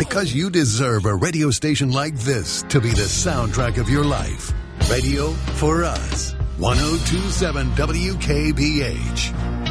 Because you deserve a radio station like this to be the soundtrack of your life. Radio for Us. 1027 WKBH.